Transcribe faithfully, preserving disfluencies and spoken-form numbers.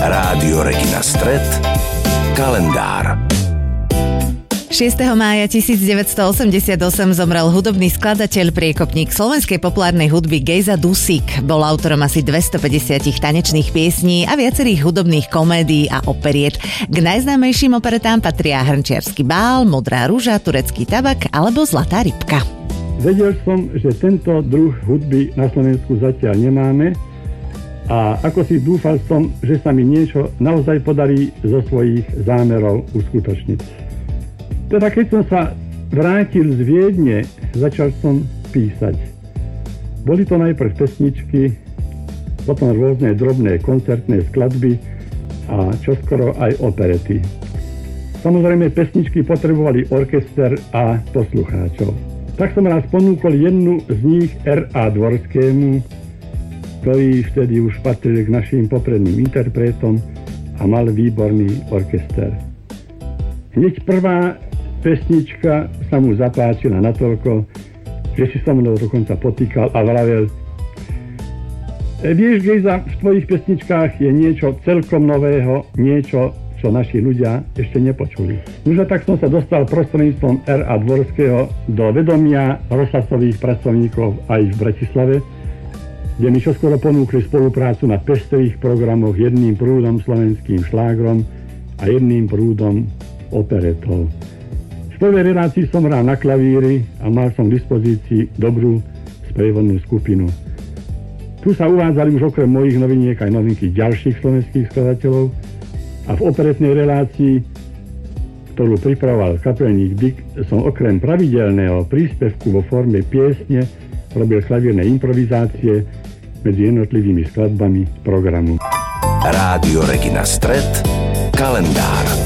Rádio Regina Stret, kalendár. šiesteho mája tisícdeväťstoosemdesiatosem zomrel hudobný skladateľ, priekopník slovenskej populárnej hudby Gejza Dusík. Bol autorom asi dvestopäťdesiat tanečných piesní a viacerých hudobných komédií a operiet. K najznámejším operetám patria Hrnčiarsky bál, Modrá ruža, Turecký tabak alebo Zlatá rybka. Vedel som, že tento druh hudby na Slovensku zatiaľ nemáme a ako si dúfal som, že sa mi niečo naozaj podarí zo svojich zámerov uskutočniť. Teda keď som sa vrátil z Viedne, začal som písať. Boli to najprv pesničky, potom rôzne drobné koncertné skladby a čoskoro aj operety. Samozrejme pesničky potrebovali orchester a poslucháčov. Tak som raz ponúkol jednu z nich er á Dvorskému, ktorý vtedy už patril k našim popredným interpretom a mal výborný orchester. Hneď prvá pesnička sa mu zapáčila natoľko, že si so mnou dokonca potýkal a vravel: vieš, Gejza, v tvojich pesničkách je niečo celkom nového, niečo, čo naši ľudia ešte nepočuli. Už a tak som sa dostal prostredníctvom er á Dvorského do vedomia rozhlasových pracovníkov aj v Bratislave, kde mi čoskoro ponúkli spoluprácu na pestrých programoch jedným prúdom slovenským šlágrom a jedným prúdom operetov. V prvej relácii som hral na klavíri a mal som k dispozícii dobrú sprievodnú skupinu. Tu sa uvádzali už okrem mojich noviniek aj novinky ďalších slovenských skladateľov a v operetnej relácii, ktorú pripravoval kapelník Dick, som okrem pravidelného príspevku vo forme piesne robil klavírne improvizácie medzi jednotlivými skladbami programu. Rádio Regina Stret, kalendár.